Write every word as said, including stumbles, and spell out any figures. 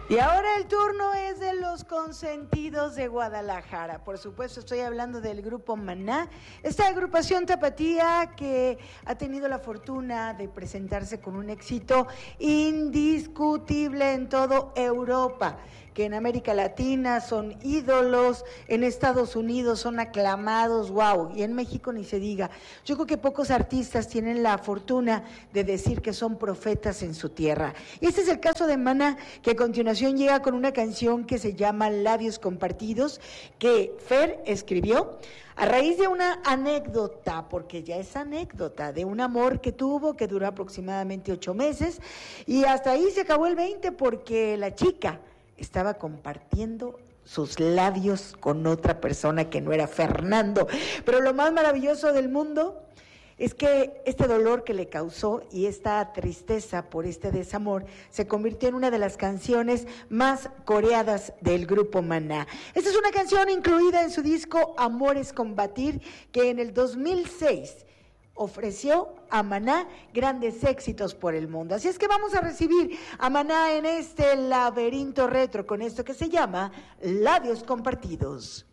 Y ahora el turno es de los consentidos de Guadalajara. Por supuesto, estoy hablando del grupo Maná, esta agrupación tapatía que ha tenido la fortuna de presentarse con un éxito indiscutible en toda Europa, que en América Latina son ídolos, en Estados Unidos son aclamados, wow, y en México ni se diga. Yo creo que pocos artistas tienen la fortuna de decir que son profetas en su tierra. Y este es el caso de Maná, que a continuación llega con una canción que se llama Labios Compartidos, que Fer escribió a raíz de una anécdota, porque ya es anécdota, de un amor que tuvo, que duró aproximadamente ocho meses, y hasta ahí se acabó el veinte, porque la chica estaba compartiendo sus labios con otra persona que no era Fernando. Pero lo más maravilloso del mundo es que este dolor que le causó y esta tristeza por este desamor se convirtió en una de las canciones más coreadas del grupo Maná. Esta es una canción incluida en su disco Amores Combatir, que en el dos mil seis ofreció a Maná grandes éxitos por el mundo. Así es que vamos a recibir a Maná en este laberinto retro con esto que se llama Labios Compartidos.